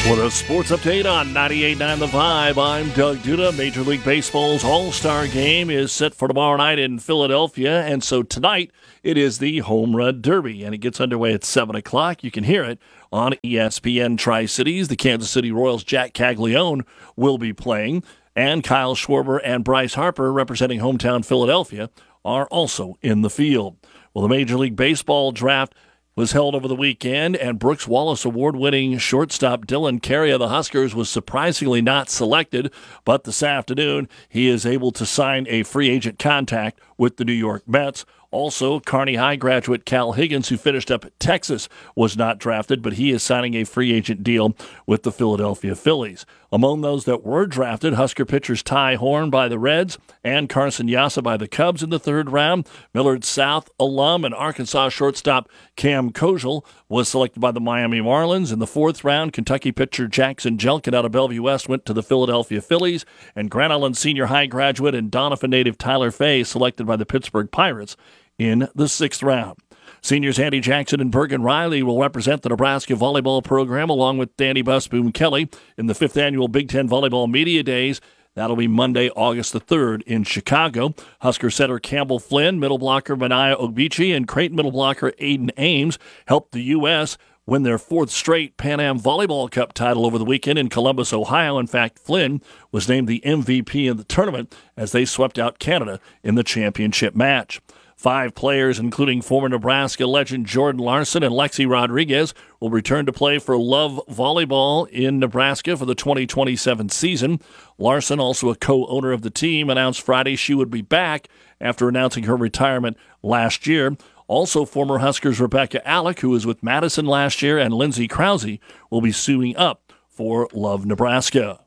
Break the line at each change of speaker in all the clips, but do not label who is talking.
With a sports update on 98.9 The Vibe, I'm Doug Duda. Major League Baseball's All-Star Game is set for tomorrow night in Philadelphia, and so tonight it is the Home Run Derby, and it gets underway at 7 o'clock. You can hear it on ESPN Tri-Cities. The Kansas City Royals' Jack Caglione will be playing, and Kyle Schwarber and Bryce Harper, representing hometown Philadelphia, are also in the field. Well, the Major League Baseball draft was held over the weekend, and Brooks Wallace Award-winning shortstop Dylan Carey of the Huskers was surprisingly not selected, but this afternoon he is able to sign a free agent contract with the New York Mets. Also, Kearney High graduate Cal Higgins, who finished up at Texas, was not drafted, but he is signing a free agent deal with the Philadelphia Phillies. Among those that were drafted, Husker pitchers Ty Horn by the Reds and Carson Yasa by the Cubs in the third round. Millard South alum and Arkansas shortstop Cam Kojal was selected by the Miami Marlins. In the fourth round, Kentucky pitcher Jackson Jelkin out of Bellevue West went to the Philadelphia Phillies, and Grand Island Senior High graduate and Donovan native Tyler Fay selected by the Pittsburgh Pirates in the sixth round. Seniors Andy Jackson and Bergen Riley will represent the Nebraska volleyball program along with Danny Busboom Kelly in the 5th annual Big Ten Volleyball Media Days. That'll be Monday, August the 3rd in Chicago. Husker setter Campbell Flynn, middle blocker Mania Ogbechi, and Creighton middle blocker Aiden Ames helped the U.S. win their 4th straight Pan Am Volleyball Cup title over the weekend in Columbus, Ohio. In fact, Flynn was named the MVP of the tournament as they swept out Canada in the championship match. 5 players, including former Nebraska legend Jordan Larson and Lexi Rodriguez, will return to play for Love Volleyball in Nebraska for the 2027 season. Larson, also a co-owner of the team, announced Friday she would be back after announcing her retirement last year. Also, former Huskers Rebecca Alec, who was with Madison last year, and Lindsey Krause will be suing up for Love Nebraska.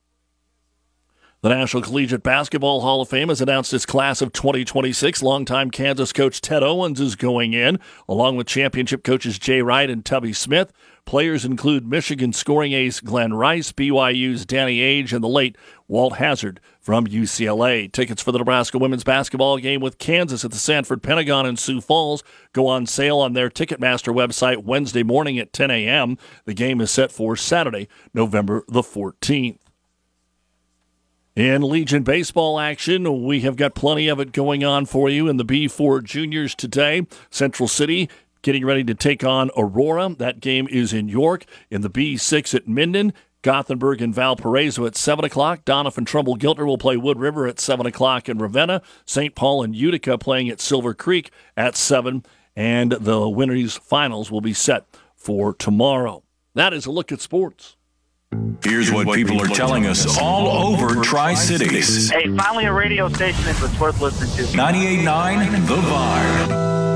The National Collegiate Basketball Hall of Fame has announced its class of 2026. Longtime Kansas coach Ted Owens is going in, along with championship coaches Jay Wright and Tubby Smith. Players include Michigan scoring ace Glenn Rice, BYU's Danny Ainge, and the late Walt Hazzard from UCLA. Tickets for the Nebraska women's basketball game with Kansas at the Sanford Pentagon in Sioux Falls go on sale on their Ticketmaster website Wednesday morning at 10 a.m. The game is set for Saturday, November the 14th. In Legion baseball action, we have got plenty of it going on for you in the B4 Juniors today. Central City getting ready to take on Aurora. That game is in York. In the B6 at Minden, Gothenburg and Valparaiso at 7 o'clock. Donovan Trumbull-Giltner will play Wood River at 7 o'clock in Ravenna. St. Paul and Utica playing at Silver Creek at 7. And the winners' finals will be set for tomorrow. That is a look at sports.
Here's what people are telling us all over Tri-Cities.
Hey, finally a radio station that's worth listening to.
98.9 The Vibe.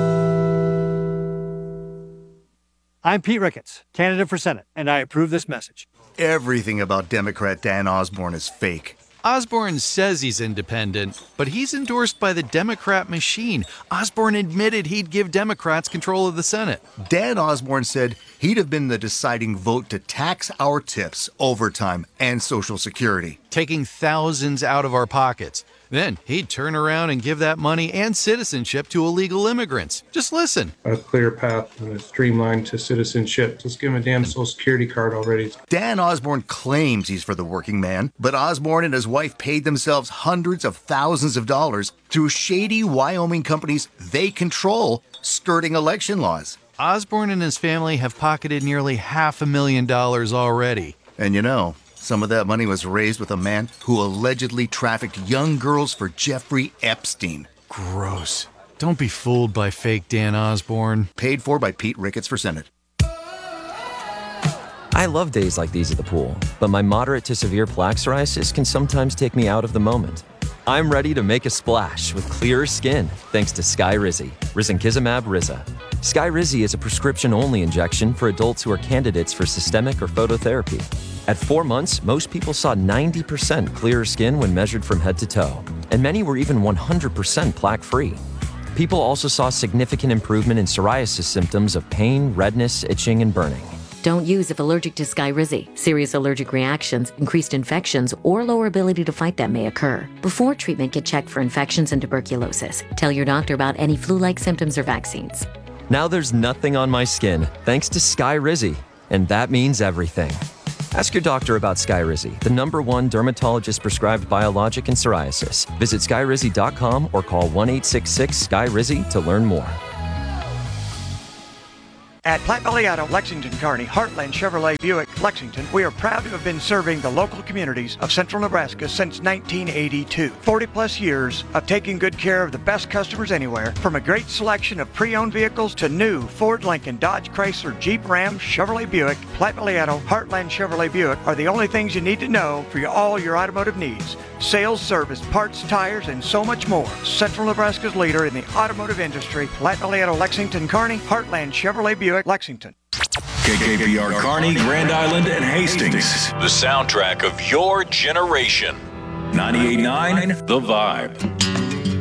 I'm Pete Ricketts, candidate for Senate, and I approve this message.
Everything about Democrat Dan Osborne is fake.
Osborne says he's independent, but he's endorsed by the Democrat machine. Osborne admitted he'd give Democrats control of the Senate.
Dan Osborne said he'd have been the deciding vote to tax our tips, overtime, and Social Security.
Taking thousands out of our pockets. Then he'd turn around and give that money and citizenship to illegal immigrants. Just listen.
A clear path and a streamline to citizenship. Just give him a damn Social Security card already.
Dan Osborne claims he's for the working man, but Osborne and his wife paid themselves hundreds of thousands of dollars through shady Wyoming companies they control, skirting election laws.
Osborne and his family have pocketed nearly $500,000 already.
And you know, some of that money was raised with a man who allegedly trafficked young girls for Jeffrey Epstein.
Gross. Don't be fooled by fake Dan Osborne.
Paid for by Pete Ricketts for Senate.
I love days like these at the pool, but my moderate to severe plaque psoriasis can sometimes take me out of the moment. I'm ready to make a splash with clearer skin thanks to Skyrizi, risankizumab Riza. Skyrizi is a prescription-only injection for adults who are candidates for systemic or phototherapy. At 4 months, most people saw 90% clearer skin when measured from head to toe, and many were even 100% plaque-free. People also saw significant improvement in psoriasis symptoms of pain, redness, itching, and burning.
Don't use if allergic to Skyrizi. Serious allergic reactions, increased infections, or lower ability to fight them may occur. Before treatment, get checked for infections and tuberculosis. Tell your doctor about any flu-like symptoms or vaccines.
Now there's nothing on my skin thanks to Skyrizi, and that means everything. Ask your doctor about Skyrizi, the #1 dermatologist-prescribed biologic in psoriasis. Visit skyrizi.com or call 1-866-SKY-RIZZI to learn more.
At Platte Valley Auto, Lexington, Kearney, Heartland Chevrolet Buick, Lexington, we are proud to have been serving the local communities of central Nebraska since 1982. 40 plus years of taking good care of the best customers anywhere, from a great selection of pre-owned vehicles to new Ford, Lincoln, Dodge, Chrysler, Jeep, Ram, Chevrolet Buick. Platte Valley Auto, Heartland Chevrolet Buick are the only things you need to know for all your automotive needs. Sales, service, parts, tires, and so much more. Central Nebraska's leader in the automotive industry, Platte Valley Auto, Lexington, Kearney, Heartland Chevrolet Buick, Lexington.
KKPR Kearney, Grand Island, and Hastings.
The soundtrack of your generation.
98.9 The Vibe.